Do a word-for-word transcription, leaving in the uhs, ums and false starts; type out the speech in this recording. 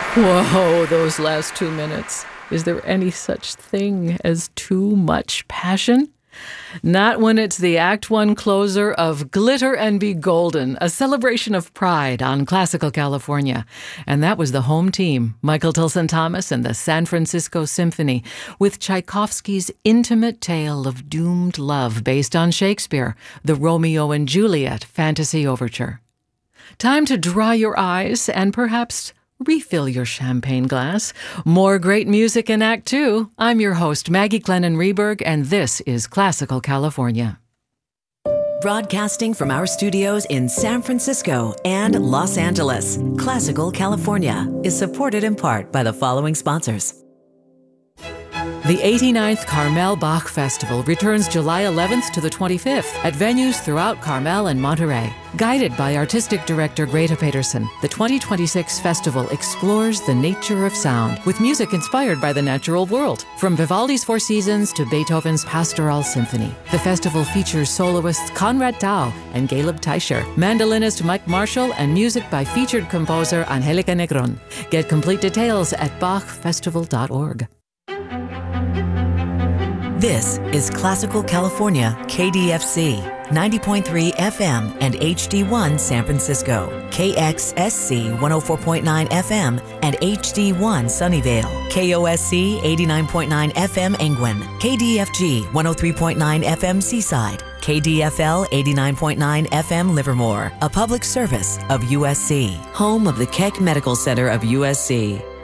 Whoa, those last two minutes. Is there any such thing as too much passion? Not when it's the Act One closer of Glitter and Be Golden, a celebration of pride on Classical California. And that was the home team, Michael Tilson Thomas and the San Francisco Symphony, with Tchaikovsky's intimate tale of doomed love based on Shakespeare, the Romeo and Juliet fantasy overture. Time to dry your eyes and perhaps refill your champagne glass. More great music in Act Two. I'm your host, Maggie Glennon-Reberg, and this is Classical California. Broadcasting from our studios in San Francisco and Los Angeles, Classical California is supported in part by the following sponsors. The eighty-ninth Carmel Bach Festival returns July eleventh to the twenty-fifth at venues throughout Carmel and Monterey. Guided by Artistic Director Greta Peterson, the twenty twenty-six festival explores the nature of sound with music inspired by the natural world. From Vivaldi's Four Seasons to Beethoven's Pastoral Symphony, the festival features soloists Conrad Tao and Caleb Teicher, mandolinist Mike Marshall, and music by featured composer Angelica Negron. Get complete details at bach festival dot org. This is Classical California, K D F C, ninety point three F M and H D one San Francisco, K X S C one oh four point nine F M and H D one Sunnyvale, K O S C eighty-nine point nine F M Angwin, K D F G one oh three point nine F M Seaside, K D F L eighty-nine point nine F M Livermore, a public service of U S C, home of the Keck Medical Center of U S C.